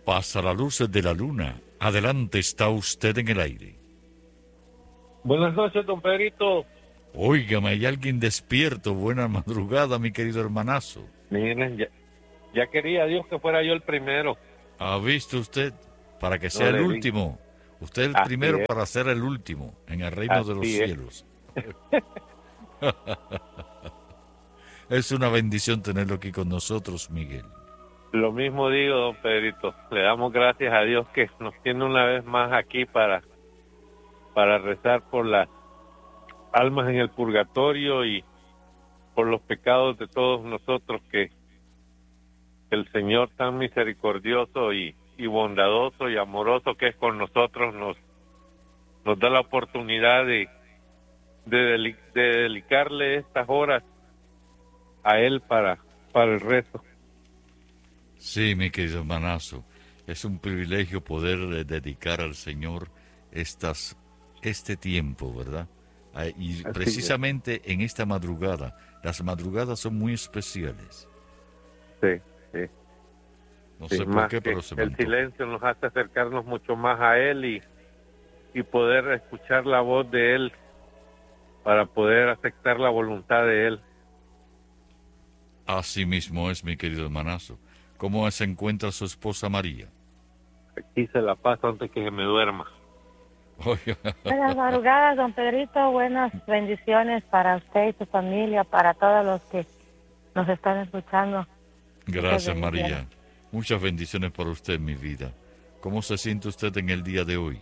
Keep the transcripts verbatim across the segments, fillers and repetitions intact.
Pasa la luz de la luna. Adelante, está usted en el aire. Buenas noches, don Pedrito. Óigame, hay alguien despierto. Buena madrugada, mi querido hermanazo. Miren, ya, ya quería Dios que fuera yo el primero. ¿Ha visto usted? Para que No sea el le vi. último. Usted el Así primero es, para ser el último en el reino de los así es. cielos. Es una bendición tenerlo aquí con nosotros, Miguel. Lo mismo digo, don Pedrito. Le damos gracias a Dios que nos tiene una vez más aquí para, para rezar por las almas en el purgatorio y por los pecados de todos nosotros, que el Señor tan misericordioso y, y bondadoso y amoroso que es con nosotros nos, nos da la oportunidad de, de, deli- de dedicarle estas horas a Él para, para el rezo. Sí, mi querido hermanazo. Es un privilegio poder eh, dedicar al Señor estas, este tiempo, ¿verdad? Ah, y Así es. precisamente en esta madrugada. Las madrugadas son muy especiales. Sí, sí. No Sí, sé por más qué, que pero se me el antoja. silencio nos hace acercarnos mucho más a Él y, y poder escuchar la voz de Él para poder aceptar la voluntad de Él. Así mismo es, mi querido hermanazo. ¿Cómo se encuentra su esposa María? Aquí se la paso antes que se me duerma. Oiga, Buenas madrugadas, don Pedrito. Buenas bendiciones para usted y su familia, para todos los que nos están escuchando. Muchas gracias, bendiciones. María. Muchas bendiciones para usted, mi vida. ¿Cómo se siente usted en el día de hoy?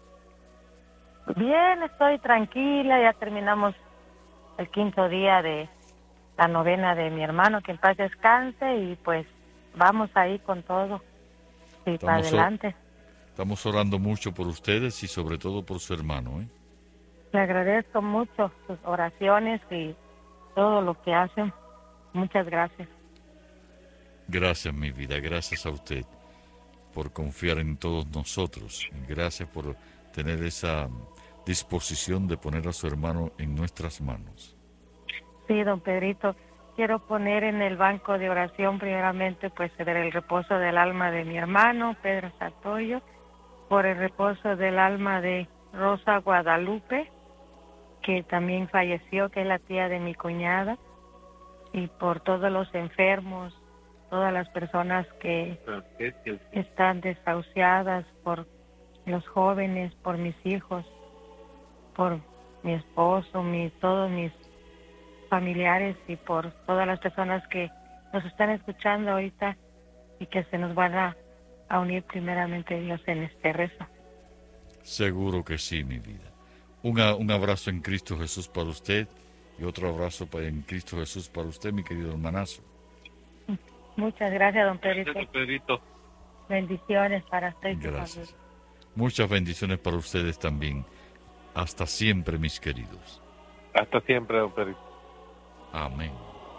Bien, estoy tranquila. Ya terminamos el quinto día de la novena de mi hermano, que en paz descanse, y pues vamos ahí con todo. Y para Estamos, or- adelante. estamos orando mucho por ustedes y sobre todo por su hermano, ¿eh? Le agradezco mucho sus oraciones y todo lo que hacen. Muchas gracias. Gracias, mi vida. Gracias a usted por confiar en todos nosotros. Gracias por tener esa disposición de poner a su hermano en nuestras manos. Sí, don Pedrito, quiero poner en el banco de oración primeramente pues por el reposo del alma de mi hermano, Pedro Satoyo, por el reposo del alma de Rosa Guadalupe, que también falleció, que es la tía de mi cuñada, y por todos los enfermos, todas las personas que están desahuciadas, por los jóvenes, por mis hijos, por mi esposo, mi, todos mis familiares y por todas las personas que nos están escuchando ahorita y que se nos van a, a unir primeramente Dios en este rezo. Seguro que sí, mi vida. Una- un abrazo en Cristo Jesús para usted y otro abrazo pa- en Cristo Jesús para usted, mi querido hermanazo. Muchas gracias, don Pedrito. Gracias, don Pedrito. Bendiciones para usted y su Gracias. familia. Muchas bendiciones para ustedes también. Hasta siempre, mis queridos. Hasta siempre, don Pedrito. Amén.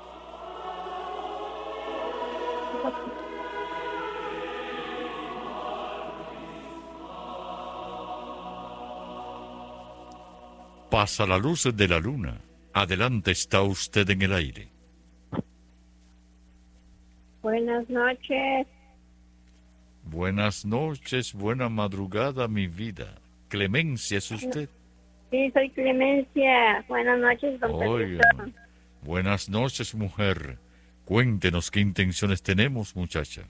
Pasa la luz de la luna. Adelante, está usted en el aire. Buenas noches. Buenas noches, buena madrugada, mi vida. Clemencia, ¿es usted? Sí, soy Clemencia. Buenas noches, don Oiga, Pedrito. buenas noches, mujer. Cuéntenos qué intenciones tenemos, muchacha.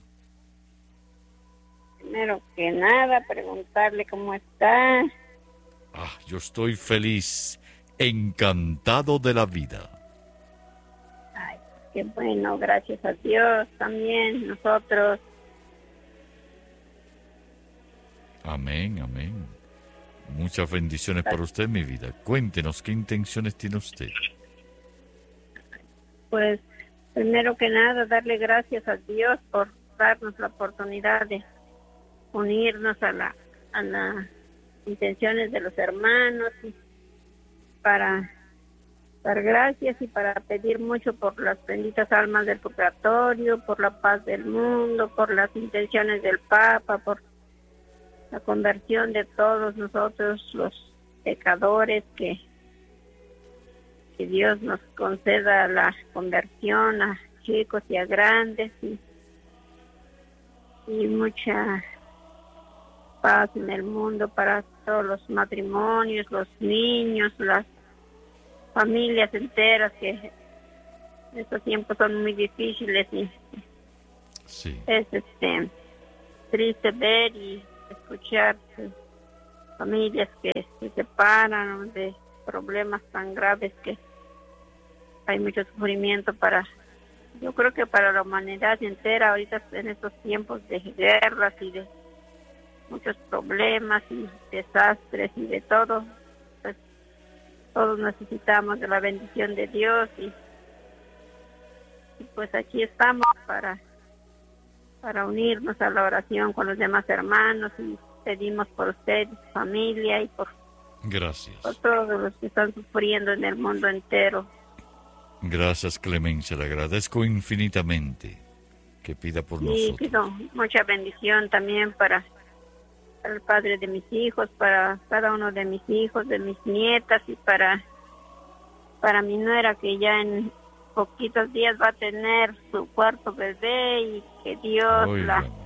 Primero que nada, preguntarle cómo está. Ah, yo estoy feliz, encantado de la vida. Ay, qué bueno, gracias a Dios también, nosotros. Amén, amén. Muchas bendiciones para usted, mi vida. Cuéntenos qué intenciones tiene usted. Pues, primero que nada, darle gracias a Dios por darnos la oportunidad de unirnos a la a las intenciones de los hermanos y para dar gracias y para pedir mucho por las benditas almas del purgatorio, por la paz del mundo, por las intenciones del Papa, por la conversión de todos nosotros los pecadores, que, que Dios nos conceda la conversión a chicos y a grandes, y, y mucha paz en el mundo para todos los matrimonios, los niños, las familias enteras, que estos tiempos son muy difíciles y Sí. es este triste ver y escuchar que familias que se separan de problemas tan graves, que hay mucho sufrimiento para, yo creo que para la humanidad entera ahorita en estos tiempos de guerras y de muchos problemas y desastres y de todo, pues todos necesitamos de la bendición de Dios y, y pues aquí estamos para para unirnos a la oración con los demás hermanos y pedimos por usted, su familia y por, Gracias. por todos los que están sufriendo en el mundo entero. Gracias, Clemencia. Le agradezco infinitamente que pida por Y nosotros. pido mucha bendición también para, para el padre de mis hijos, para cada uno de mis hijos, de mis nietas y para, para mi nuera, que ya en poquitos días va a tener su cuarto bebé, y que Dios Oiga, la,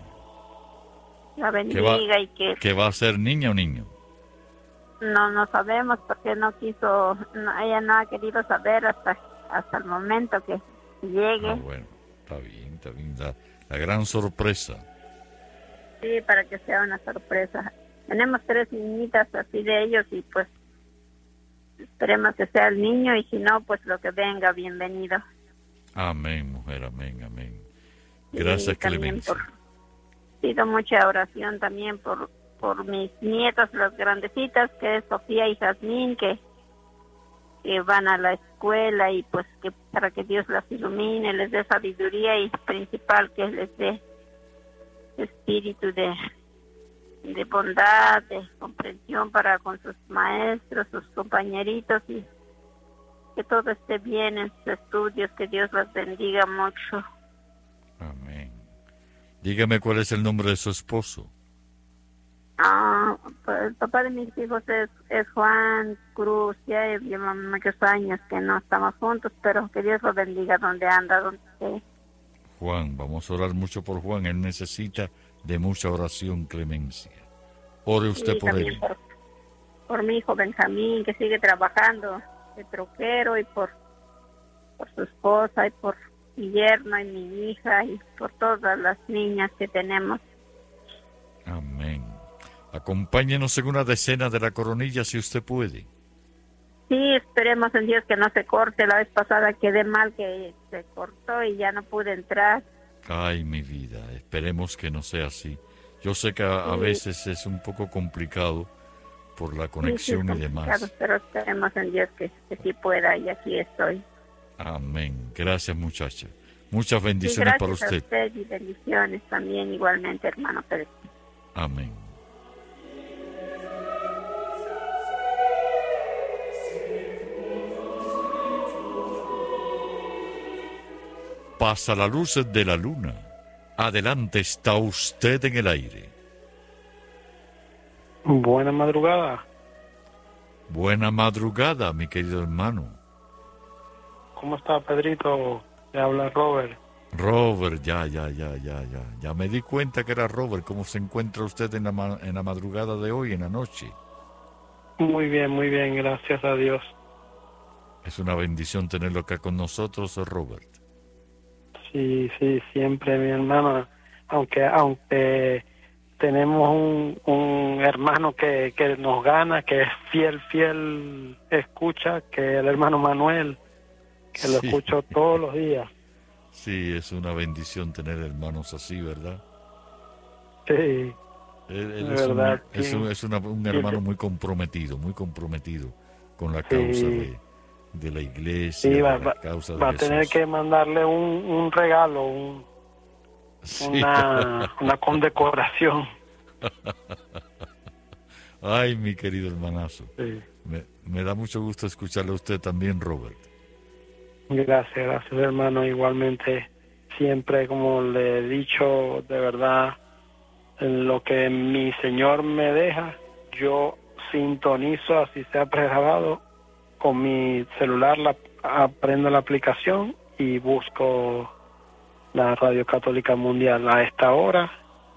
la ¿Qué bendiga va, y que ¿Qué va a ser, niña o niño? no no sabemos porque no quiso, no, ella no ha querido saber hasta hasta el momento que llegue. Ah, bueno, está bien, está bien. La, la gran sorpresa. Sí, para que sea una sorpresa. Tenemos tres niñitas así de ellos y pues esperemos que sea el niño, y si no, pues lo que venga, bienvenido. Amén, mujer, amén, amén. Gracias, Y también Clemencia. por- pido mucha oración también por por mis nietas, las grandecitas, que es Sofía y Jazmín, que, que van a la escuela, y pues que para que Dios las ilumine, les dé sabiduría y principal que les dé espíritu de, de bondad, de comprensión para con sus maestros, sus compañeritos, y que todo esté bien en sus estudios, que Dios las bendiga mucho. Amén. Dígame cuál es el nombre de su esposo. Ah, pues el papá de mis hijos es, es Juan Cruz. Ya llevamos muchos años que no estamos juntos, pero que Dios lo bendiga donde anda, donde esté. Juan, vamos a orar mucho por Juan. Él necesita de mucha oración, Clemencia. Ore usted Y por también él. por, por mi hijo Benjamín, que sigue trabajando de troquero, y por, por su esposa, y por mi yerno y mi hija, y por todas las niñas que tenemos. Amén. Acompáñenos en una decena de la coronilla si usted puede. Sí, esperemos en Dios que no se corte. La vez pasada quedé mal, que se cortó y ya no pude entrar. Ay, mi vida, esperemos que no sea así. Yo sé que a, a Sí. veces es un poco complicado por la conexión Sí, sí, y demás. complicado, pero esperemos en Dios que, que sí pueda, y aquí estoy. Amén. Gracias, muchacha. Muchas Sí, bendiciones gracias para a usted. usted y bendiciones también igualmente, hermano Pérez. Amén. Pasa la luz de la luna. Adelante, está usted en el aire. Buena madrugada. Buena madrugada, mi querido hermano. ¿Cómo está, Pedrito? Le habla Robert. Robert, ya, ya, ya, ya, ya. Ya me di cuenta que era Robert. ¿Cómo se encuentra usted en la, ma- en la madrugada de hoy, en la noche? Muy bien, muy bien, gracias a Dios. Es una bendición tenerlo acá con nosotros, Robert. Sí, sí, siempre, mi hermano. Aunque aunque tenemos un, un hermano que, que nos gana, que es fiel, fiel escucha, que es el hermano Manuel, que lo Sí. escucho todos los días. Sí, es una bendición tener hermanos así, ¿verdad? Sí, Él, él De es, un, verdad, es, sí. un, es una- un Sí, hermano sí. muy comprometido, muy comprometido con la Sí. causa de, de la iglesia, sí, va, de la va- causa de va a Jesús. tener que mandarle un, un regalo, un, Sí. una, una condecoración. Ay, mi querido hermanazo. Sí. Me, me da mucho gusto escucharle a usted también, Robert. Gracias, gracias, hermano. Igualmente, siempre, como le he dicho, de verdad, en lo que mi Señor me deja, yo sintonizo, así sea pregrabado, con mi celular, la, aprendo la aplicación y busco la Radio Católica Mundial a esta hora,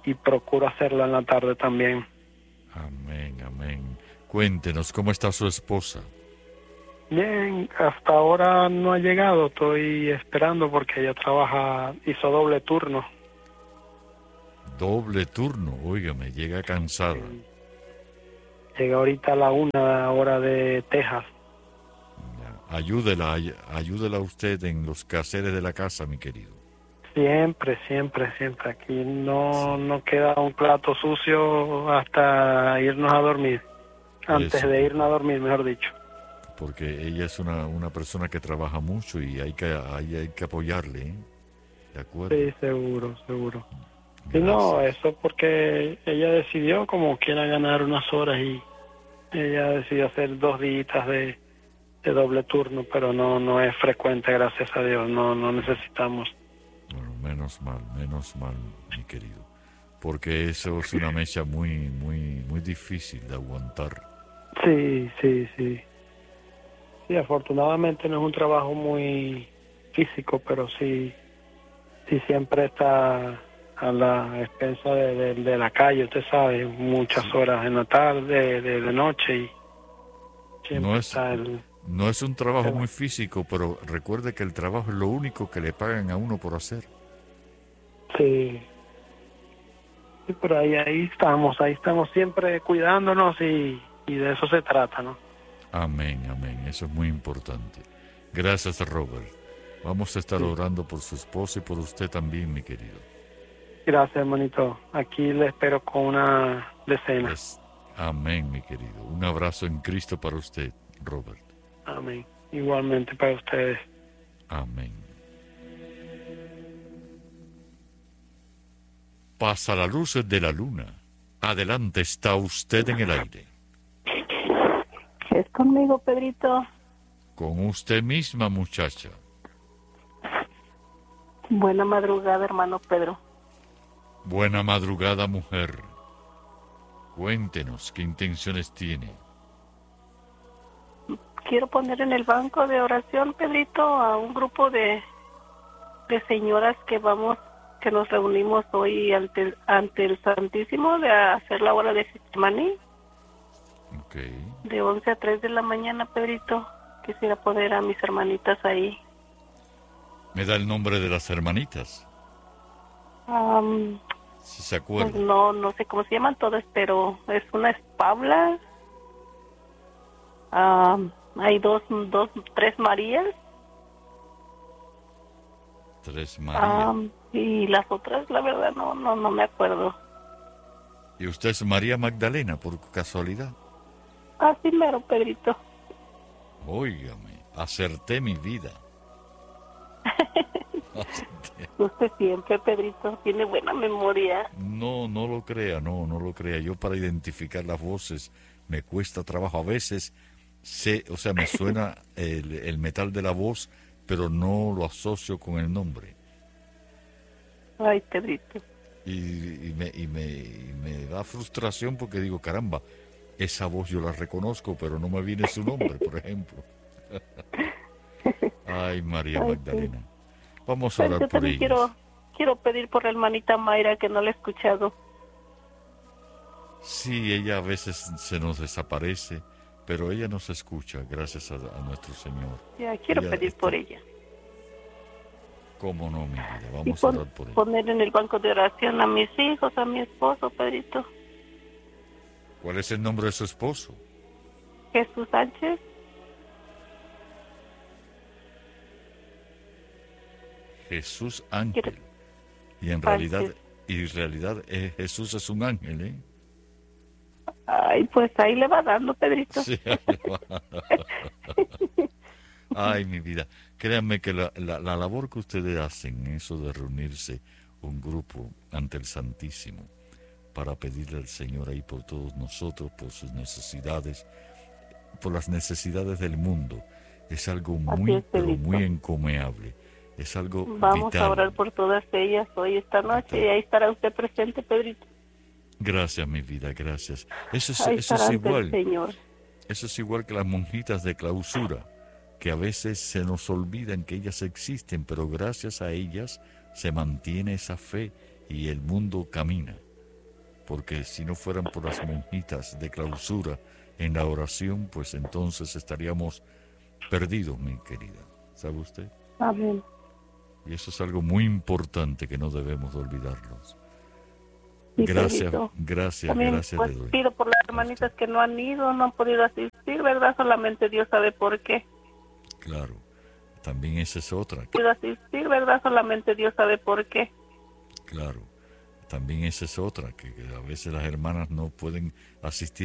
y procuro hacerlo en la tarde también. Amén, amén. Cuéntenos, ¿cómo está su esposa? Bien, hasta ahora no ha llegado, estoy esperando porque ella trabaja, hizo doble turno. Doble turno, óigame, llega cansada. Llega ahorita a la una hora de Texas. Ya, Ayúdela, ay- ayúdela usted en los quehaceres de la casa, mi querido. Siempre, siempre, siempre. Aquí no, no queda un plato sucio hasta irnos a dormir. Antes Eso. de irnos a dormir, mejor dicho. Porque ella es una, una persona que trabaja mucho y hay que, hay, hay que apoyarle, ¿eh? ¿De acuerdo? Sí, seguro, seguro. Y no, Gracias. eso porque ella decidió como quiera ganar unas horas y ella decidió hacer dos días de, de doble turno, pero no no es frecuente, gracias a Dios, no no necesitamos. Bueno, menos mal, menos mal, mi querido. Porque eso es una mecha muy, muy, muy difícil de aguantar. Sí, sí, sí. Sí, afortunadamente no es un trabajo muy físico, pero sí, sí siempre está a la expensa de, de, de la calle, usted sabe, muchas Sí. horas en la tarde, de, de noche y siempre No es, está el... no es un trabajo Pero- muy físico, pero recuerde que el trabajo es lo único que le pagan a uno por hacer. Sí. Sí, pero ahí, ahí estamos, ahí estamos siempre cuidándonos y, y de eso se trata, ¿no? Amén, amén. Eso es muy importante. Gracias, Robert. Vamos a estar Sí. orando por su esposa y por usted también, mi querido. Gracias, hermanito. Aquí le espero con una decena. Pues, amén, mi querido. Un abrazo en Cristo para usted, Robert. Amén. Igualmente para ustedes. Amén. Pasa la luz de la luna. Adelante, está usted en el aire. Es conmigo, Pedrito. Con usted misma, muchacha. Buena madrugada, hermano Pedro. Buena madrugada, mujer. Cuéntenos qué intenciones tiene. Quiero poner en el banco de oración, Pedrito, a un grupo de, de señoras que vamos, que nos reunimos hoy ante, el- ante el Santísimo de hacer la hora de Getsemaní, Ok. de once a tres de la mañana, Pedrito. Quisiera poner a mis hermanitas ahí. ¿Me da el nombre de las hermanitas? Am, Si se pues acuerda. no, no sé cómo se llaman todas, pero es una es Paula. Am, hay dos, dos, tres Marías. Tres María. Am, y las otras, la verdad, no, no, no me acuerdo. ¿Y usted es María Magdalena, por casualidad? Así mero, Pedrito. Óigame, acerté mi vida. Acerté. Usted siempre, Pedrito, tiene buena memoria. No, no lo crea, no, no lo crea. Yo para identificar las voces me cuesta trabajo. A veces sé, o sea, me suena el, el metal de la voz, pero no lo asocio con el nombre. Ay, Pedrito. Y, y me, y, me, y me da frustración porque digo, caramba, esa voz yo la reconozco, pero no me viene su nombre, por ejemplo. Ay, María Ay, Magdalena. Vamos a Pues orar yo por también ellas. quiero, quiero pedir por la hermanita Mayra, que no la he escuchado. Sí, ella a veces se nos desaparece, pero ella nos escucha, gracias a, a nuestro Señor. Ya, quiero Ella pedir está- por ella. ¿Cómo no, mi vida? Y Vamos a pon- orar por ella. poner en el banco de oración a mis hijos, a mi esposo, Pedrito. ¿Cuál es el nombre de su esposo? Jesús Sánchez. Jesús Ángel. Quiero- Y en realidad, y en realidad eh, Jesús es un ángel, ¿eh? Ay, pues ahí le va dando, Pedrito. Sí. Ay, mi vida. Créanme que la, la, la labor que ustedes hacen, eso de reunirse un grupo ante el Santísimo para pedirle al Señor ahí por todos nosotros, por sus necesidades, por las necesidades del mundo, es algo Así muy, es, pero Pedrito. muy encomiable. Es algo Vamos vital. a orar por todas ellas hoy, esta noche, y ahí estará usted presente, Pedrito. Gracias, mi vida, gracias. Eso es, Ahí eso estará es ante el igual. Señor. Eso es igual que las monjitas de clausura, que a veces se nos olvidan que ellas existen, pero gracias a ellas se mantiene esa fe y el mundo camina. porque si no fueran por las monjitas de clausura en la oración, pues entonces estaríamos perdidos, mi querida. ¿Sabe usted? Amén. Y eso es algo muy importante que no debemos de olvidarnos. Sí, Gracias, Pedrito. gracias, También, gracias pues, le doy. pido por las hermanitas que no han ido, no han podido asistir, ¿verdad? Solamente Dios sabe por qué. Claro, también esa es otra. Pido asistir, ¿verdad? Solamente Dios sabe por qué. Claro, también esa es otra, que, que a veces las hermanas no pueden asistir